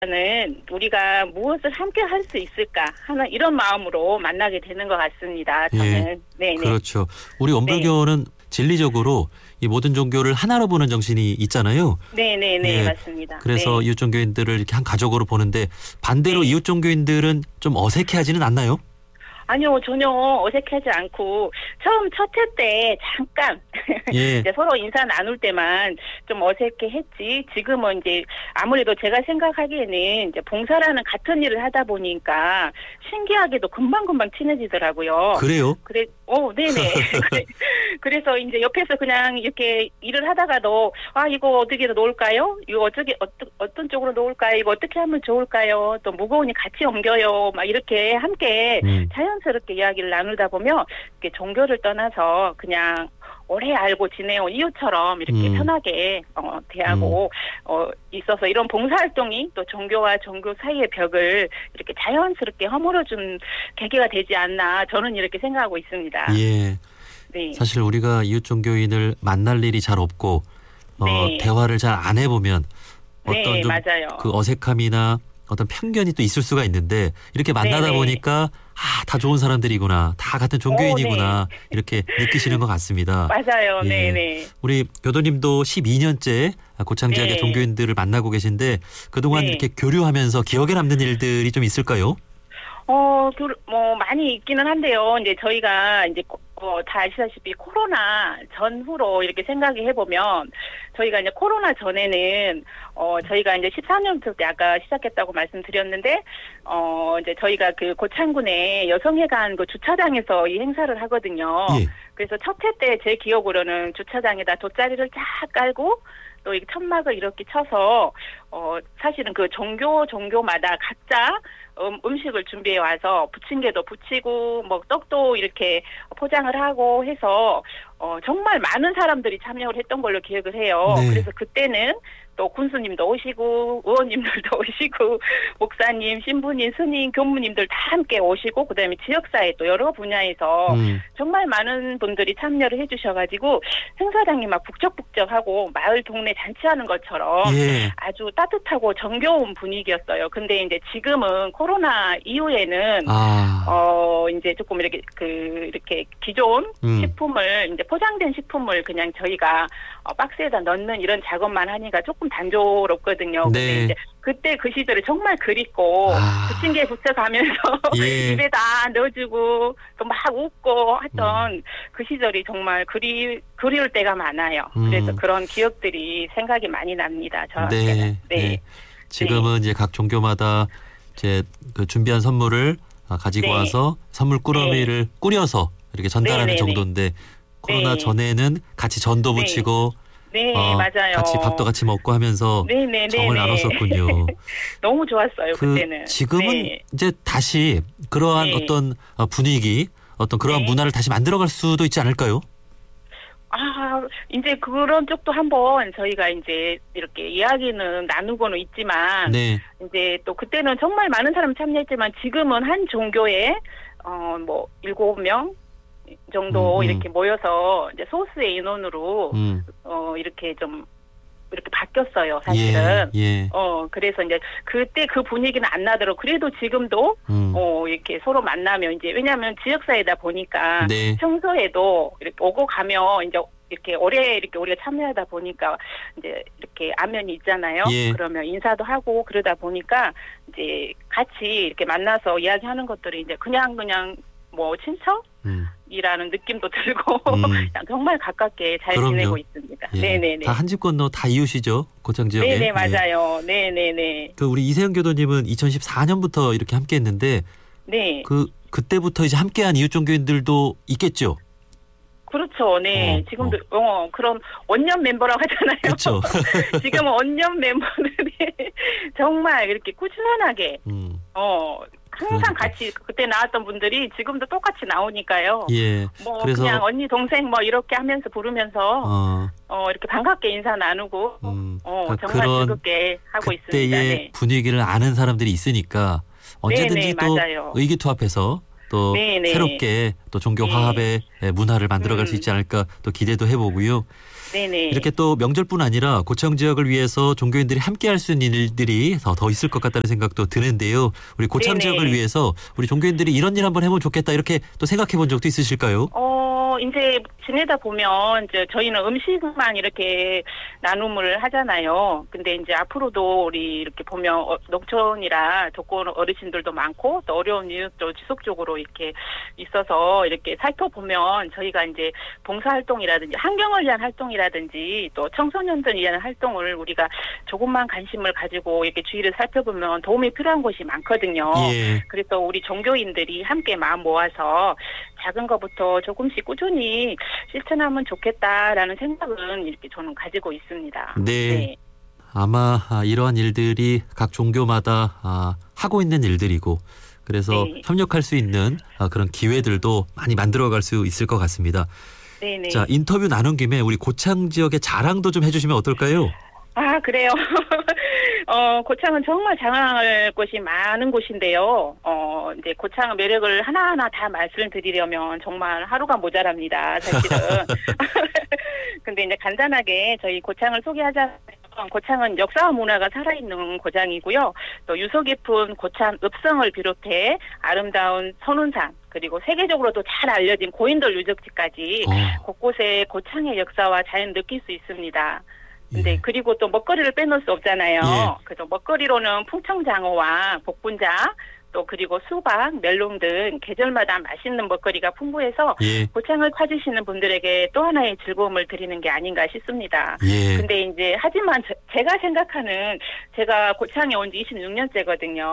는 우리가 무엇을 함께 할 수 있을까 하는 이런 마음으로 만나게 되는 것 같습니다. 저는. 예, 네네. 그렇죠. 우리 원불교는 진리적으로 이 모든 종교를 하나로 보는 정신이 있잖아요. 네네네. 예, 맞습니다. 그래서 네. 이웃 종교인들을 이렇게 한 가족으로 보는데 반대로 이웃 종교인들은 좀 어색해하지는 않나요? 아니요, 전혀 어색하지 않고 처음 첫 회 때 잠깐 예. 이제 서로 인사 나눌 때만 좀 어색해했지. 지금은 이제 아무래도 제가 생각하기에는 이제 봉사라는 같은 일을 하다 보니까 신기하게도 금방금방 친해지더라고요. 그래요? 네네. 그래서 이제 옆에서 그냥 이렇게 일을 하다가도 이거 어떻게 놓을까요? 이거 어떤 쪽으로 놓을까요? 이거 어떻게 하면 좋을까요? 또 무거우니 같이 옮겨요. 막 이렇게 함께 자연스럽게 이야기를 나누다 보면 이렇게 종교를 떠나서 그냥 오래 알고 지내온 이웃처럼 이렇게 편하게 대하고 있어서 이런 봉사활동이 또 종교와 종교 사이의 벽을 이렇게 자연스럽게 허물어준 계기가 되지 않나 저는 이렇게 생각하고 있습니다. 예. 네. 사실 우리가 이웃 종교인을 만날 일이 잘 없고 네. 대화를 잘 안 해보면 어떤 네, 좀 맞아요. 그 어색함이나 어떤 편견이 또 있을 수가 있는데 이렇게 만나다 네네. 보니까 다 좋은 사람들이구나, 다 같은 종교인이구나 네. 이렇게 느끼시는 것 같습니다. 맞아요. 예. 네네. 우리 교도님도 12년째 고창지역의 네. 종교인들을 만나고 계신데 그동안 네. 이렇게 교류하면서 기억에 남는 일들이 좀 있을까요? 많이 있기는 한데요. 이제 저희가 이제 다 아시다시피 코로나 전후로 이렇게 생각해 해보면 저희가 이제 코로나 전에는 저희가 이제 14년부터 아까 시작했다고 말씀드렸는데 이제 저희가 그 고창군의 여성회관 그 주차장에서 이 행사를 하거든요. 예. 그래서 첫 회 때 제 기억으로는 주차장에다 돗자리를 쫙 깔고 또 이 천막을 이렇게 쳐서 사실은 그 종교마다 각자 음식을 준비해 와서 부침개도 부치고 뭐 떡도 이렇게 포장을 하고 해서 정말 많은 사람들이 참여를 했던 걸로 기억을 해요. 네. 그래서 그때는 또 군수님도 오시고 의원님들도 오시고 목사님, 신부님, 스님, 교무님들 다 함께 오시고 그다음에 지역사회 또 여러 분야에서 정말 많은 분들이 참여를 해주셔가지고 행사장이 막 북적북적하고 마을 동네 잔치하는 것처럼 예. 아주 따뜻하고 정겨운 분위기였어요. 근데 이제 지금은 코로나 이후에는 이제 조금 이렇게 기존 식품을 이제 포장된 식품을 그냥 저희가 박스에다 넣는 이런 작업만 하니까 조금 단조롭거든요. 네. 근데 이제 그때 그 시절이 정말 그립고 부침개 부쳐가면서 예. 입에다 넣어주고 또 막 웃고 하던 그 시절이 정말 그리울 때가 많아요. 그래서 그런 기억들이 생각이 많이 납니다. 저한테는. 네. 지금은 이제 각 종교마다 이제 그 준비한 선물을 가지고 네. 와서 선물 꾸러미를 꾸려서 이렇게 전달하는 네. 정도인데 코로나 네. 전에는 같이 전도 네. 붙이고 네, 맞아요. 같이 밥도 같이 먹고 하면서 정을 나눴었군요. 너무 좋았어요, 그때는. 지금은 네. 이제 다시 그러한 네. 어떤 분위기, 어떤 그러한 네. 문화를 다시 만들어갈 수도 있지 않을까요? 이제 그런 쪽도 한번 저희가 이제 이렇게 이야기는 나누고는 있지만, 네. 이제 또 그때는 정말 많은 사람이 참여했지만 지금은 한 종교에 7명 정도 이렇게 모여서 이제 소수의 인원으로 이렇게 좀 이렇게 바뀌었어요, 사실은. 예. 그래서 이제 그때 그 분위기는 안 나더라고. 그래도 지금도 이렇게 서로 만나면 이제 왜냐하면 지역사회다 보니까 네. 평소에도 이렇게 오고 가면 이제 이렇게 이렇게 우리가 참여하다 보니까 이제 이렇게 안면이 있잖아요. 예. 그러면 인사도 하고 그러다 보니까 이제 같이 이렇게 만나서 이야기하는 것들이 이제 그냥 뭐 친척? 이라는 느낌도 들고 그냥 정말 가깝게 잘 그럼요. 지내고 있습니다. 예. 네네네. 다 한 집 건너 다 이웃이죠, 고창 지역에. 네네, 맞아요. 네네네. 그 우리 이세영 교도님은 2014년부터 이렇게 함께했는데, 네. 그때부터 이제 함께한 이웃 종교인들도 있겠죠. 그렇죠. 네. 지금도 그런 원년 멤버라고 하잖아요. 그렇죠. 지금 원년 멤버들이 정말 이렇게 꾸준하게 항상 같이 그때 나왔던 분들이 지금도 똑같이 나오니까요. 예. 그래서 그냥 언니 동생 이렇게 하면서 부르면서 이렇게 반갑게 인사 나누고 정말 즐겁게 하고 있습니다. 그때의 분위기를 아는 사람들이 있으니까 언제든지 또 맞아요. 의기투합해서 또 새롭게 또 종교 화합의 문화를 만들어갈 수 있지 않을까 또 기대도 해보고요. 네네. 이렇게 또 명절뿐 아니라 고창 지역을 위해서 종교인들이 함께할 수 있는 일들이 더 있을 것 같다는 생각도 드는데요. 우리 고창 네네. 지역을 위해서 우리 종교인들이 이런 일 한번 해보면 좋겠다 이렇게 또 생각해 본 적도 있으실까요? 이제 지내다 보면 이제 저희는 음식만 이렇게 나눔을 하잖아요. 근데 이제 앞으로도 우리 이렇게 보면 농촌이라 독거 어르신들도 많고 또 어려운 이웃도 지속적으로 이렇게 있어서 이렇게 살펴보면 저희가 이제 봉사활동이라든지 환경을 위한 활동이라든지 또 청소년들 위한 활동을 우리가 조금만 관심을 가지고 이렇게 주위를 살펴보면 도움이 필요한 곳이 많거든요. 예. 그래서 우리 종교인들이 함께 마음 모아서 작은 것부터 조금씩 꾸준히 실천하면 좋겠다라는 생각은 이렇게 저는 가지고 있습니다. 네. 아마 이러한 일들이 각 종교마다 하고 있는 일들이고 그래서 네. 협력할 수 있는 그런 기회들도 많이 만들어갈 수 있을 것 같습니다. 네네. 자, 인터뷰 나눈 김에 우리 고창 지역의 자랑도 좀 해주시면 어떨까요? 그래요. 고창은 정말 자랑할 곳이 많은 곳인데요. 이제 고창의 매력을 하나하나 다 말씀드리려면 정말 하루가 모자랍니다, 사실은. 근데 이제 간단하게 저희 고창을 소개하자면 고창은 역사와 문화가 살아있는 고장이고요. 또 유서 깊은 고창 읍성을 비롯해 아름다운 선운산 그리고 세계적으로도 잘 알려진 고인돌 유적지까지 곳곳에 고창의 역사와 자연 느낄 수 있습니다. 근데 그리고 또 먹거리를 빼놓을 수 없잖아요. 예. 그래서 먹거리로는 풍청장어와 복분자 또 그리고 수박, 멜론 등 계절마다 맛있는 먹거리가 풍부해서 예. 고창을 찾으시는 분들에게 또 하나의 즐거움을 드리는 게 아닌가 싶습니다. 예. 근데 이제 하지만 제가 생각하는 제가 고창에 온 지 26년째거든요.